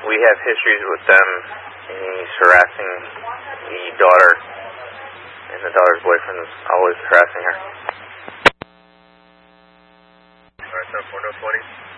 We have histories with them. He's harassing the daughter, and the daughter's boyfriend is always harassing her. Alright, so 4020.